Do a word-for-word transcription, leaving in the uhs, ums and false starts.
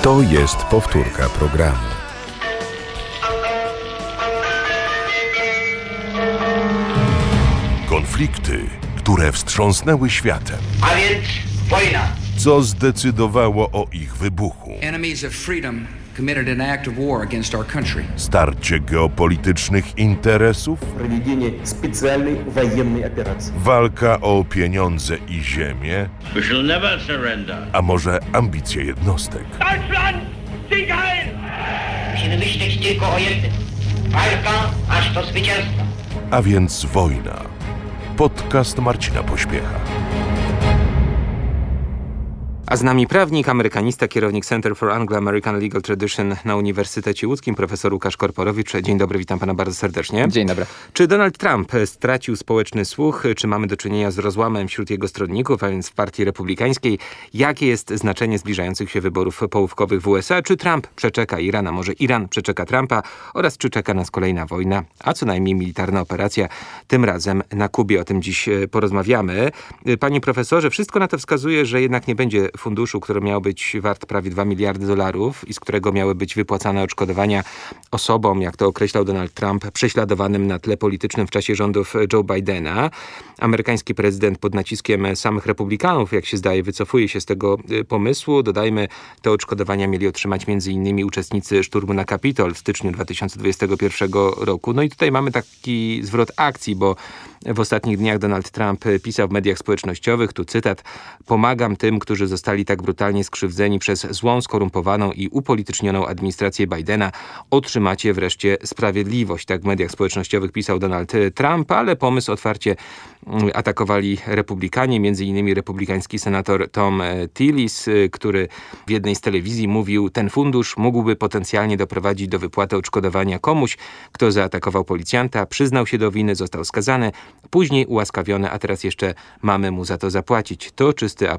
To jest powtórka programu. Konflikty, które wstrząsnęły światem. A więc wojna. Co zdecydowało o ich wybuchu? Enemies of freedom committed an act of war against our country. Starcie geopolitycznych interesów? Проведение специальной военной операции. Walka o pieniądze i ziemię? We shall never surrender. A może ambicje jednostek? Deutschland, sieg heil! Musimy myśleć tylko o jednym. Walka aż do zwycięstwa. A więc wojna. Podcast Marcina Pośpiecha. A z nami prawnik, amerykanista, kierownik Center for Anglo-American Legal Tradition na Uniwersytecie Łódzkim, profesor Łukasz Korporowicz. Dzień dobry, witam pana bardzo serdecznie. Dzień dobry. Czy Donald Trump stracił społeczny słuch? Czy mamy do czynienia z rozłamem wśród jego stronników, a więc w partii republikańskiej? Jakie jest znaczenie zbliżających się wyborów połówkowych w U S A? Czy Trump przeczeka Iran, a może Iran przeczeka Trumpa? Oraz czy czeka nas kolejna wojna, a co najmniej militarna operacja, tym razem na Kubie? O tym dziś porozmawiamy. Panie profesorze, wszystko na to wskazuje, że jednak nie będzie funduszu, który miał być wart prawie dwa miliardy dolarów i z którego miały być wypłacane odszkodowania osobom, jak to określał Donald Trump, prześladowanym na tle politycznym w czasie rządów Joe Bidena. Amerykański prezydent pod naciskiem samych republikanów, jak się zdaje, wycofuje się z tego pomysłu. Dodajmy, te odszkodowania mieli otrzymać między innymi uczestnicy szturmu na Kapitol w styczniu dwa tysiące dwudziestego pierwszego roku. No i tutaj mamy taki zwrot akcji, bo w ostatnich dniach Donald Trump pisał w mediach społecznościowych, tu cytat: pomagam tym, którzy zostali tak brutalnie skrzywdzeni przez złą, skorumpowaną i upolitycznioną administrację Bidena. Otrzymacie wreszcie sprawiedliwość. Tak w mediach społecznościowych pisał Donald Trump, ale pomysł otwarcie atakowali republikanie, między innymi republikański senator Tom Tillis, który w jednej z telewizji mówił, ten fundusz mógłby potencjalnie doprowadzić do wypłaty odszkodowania komuś, kto zaatakował policjanta, przyznał się do winy, został skazany, później ułaskawiony, a teraz jeszcze mamy mu za to zapłacić. To czysty